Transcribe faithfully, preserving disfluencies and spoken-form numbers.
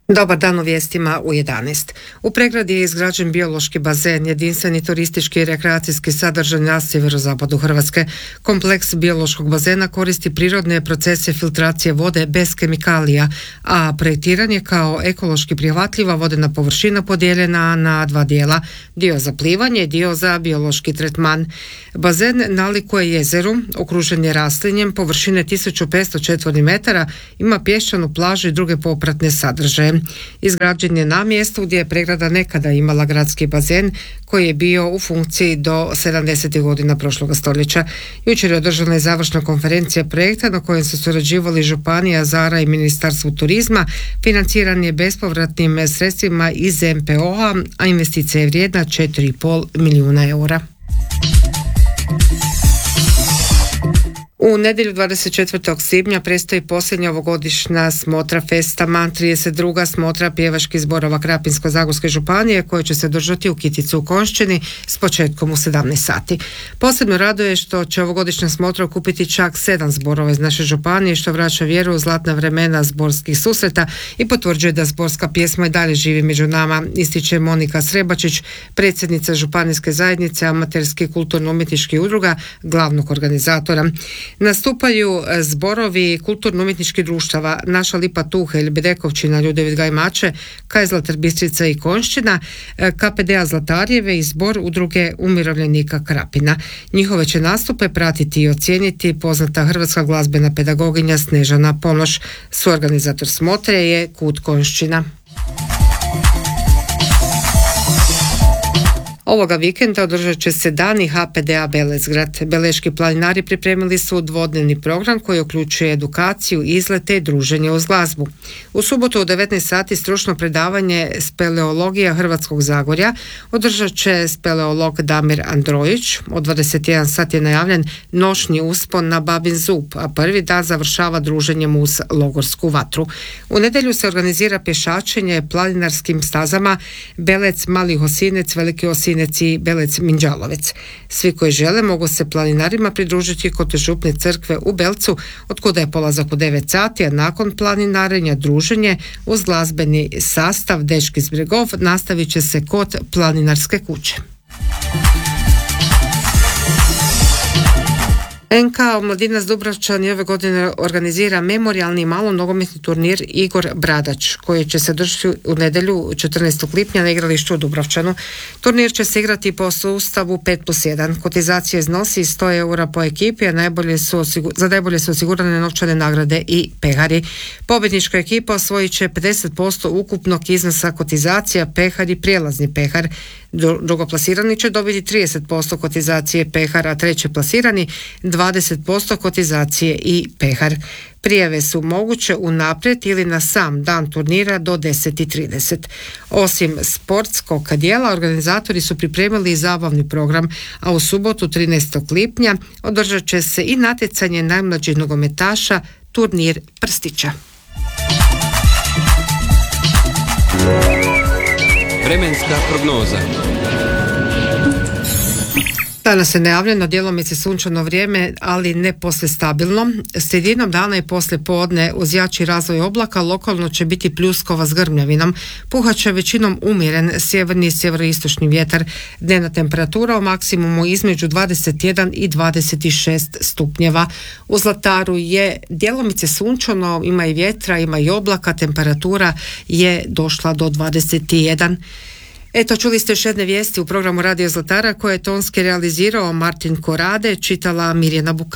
Dobar dan u vijestima u jedanaest. U Pregradi je izgrađen biološki bazen, jedinstveni turistički i rekreacijski sadržaj na sjeverozapadu Hrvatske. Kompleks biološkog bazena koristi prirodne procese filtracije vode bez kemikalija, a projektiran je kao ekološki prihvatljiva vodena površina podijeljena na dva dijela, dio za plivanje i dio za biološki tretman. Bazen nalikuje jezeru, okružen je raslinjem, površine tisuću petsto četvornih metara, ima pješčanu plažu i druge popratne sadržaje. Izgrađen je na mjestu gdje je Pregrada nekada imala gradski bazen koji je bio u funkciji do sedamdesetih godina prošloga stoljeća. Jučer je održana i završna konferencija projekta na kojem su surađivali županija, Zara i Ministarstvo turizma. Financiran je bespovratnim sredstvima iz em pe o-a, a investicija je vrijedna četiri i pol milijuna eura. U nedjelju dvadeset četvrtog svibnja predstoji posljednja ovogodišnja smotra Festama, trideset druga smotra pjevačkih zborova Krapinsko-zagorske županije koja će se održati u Kiticu u Konjšćini s početkom u sedamnaest sati. Posebno raduje što će ovogodišnja smotra okupiti čak sedam zborova iz naše županije, što vraća vjeru u zlatna vremena zborskih susreta i potvrđuje da zborska pjesma i dalje živi među nama, ističe Monika Srebačić, predsjednica županijske zajednice amaterskih kulturno-umjetničkih udruga, glavnog organizatora. Nastupaju zborovi kulturno-umjetničkih društava Naša Lipa Tuhelj, Bedekovčina, Ljudevit Gaj Mače, Kaj Zlatar Bistrica i Konjšćina, ka pe de a Zlatarjeve i zbor udruge umirovljenika Krapina. Njihove će nastupe pratiti i ocijeniti poznata hrvatska glazbena pedagoginja Snežana Ponoš. Suorganizator smotre je KUD Konjšćina. Ovoga vikenda održat će se dani ha pe de a Belezgrad. Beleški planinari pripremili su dvodnevni program koji uključuje edukaciju, izlete i druženje uz glazbu. U subotu u devetnaest sati stručno predavanje speleologija Hrvatskog Zagorja održat će speleolog Damir Androjić. Od dvadeset jedan sat je najavljen noćni uspon na Babin zub, a prvi dan završava druženjem uz logorsku vatru. U nedjelju se organizira pješačenje planinarskim stazama Belec, Mali Hosinec, Veliki Hosinec i Belec Minđalovec. Svi koji žele mogu se planinarima pridružiti kod župne crkve u Belcu, otkuda je polazak u devet sati, a nakon planinarenja druženje uz glazbeni sastav Dečki iz Bregov nastavit će se kod planinarske kuće. en ka Omladina Dubrovčani ove godine organizira memorijalni malo nogometni turnir Igor Bradač, koji će se držati u nedjelju četrnaestog lipnja na igralištu u Dubrovčanu. Turnir će se igrati po sustavu pet plus jedan. Kotizacija iznosi sto eura po ekipi, a najbolje su osigur- za najbolje su osigurane novčane nagrade i pehari. Pobjednička ekipa osvojit će pedeset posto ukupnog iznosa kotizacija, pehar i prijelazni pehar. Drugoplasirani će dobiti trideset posto kotizacije pehara, a treći plasirani dvadeset posto kotizacije i pehar. Prijave su moguće unaprijed ili na sam dan turnira do deset i trideset. Osim sportskog dijela, organizatori su pripremili i zabavni program, a u subotu trinaestog lipnja održat će se i natjecanje najmlađih nogometaša, turnir prstića. Vremenska prognoza. Danas je najavljeno djelomice sunčano vrijeme, ali ne posle stabilno. Sredinom dana i poslije podne uz jači razvoj oblaka lokalno će biti pljuskova s grmljavinom. Puhat će većinom umjeren sjeverni i sjeveroistočni vjetar. Dnevna temperatura u maksimumu između dvadeset jedan i dvadeset šest stupnjeva. U Zlataru je djelomice sunčano, ima i vjetra, ima i oblaka, temperatura je došla do dvadeset jedan. Eto, čuli ste još jedne vijesti u programu Radio Zlatara koje je tonski realizirao Martin Korade, čitala Mirjana Buka.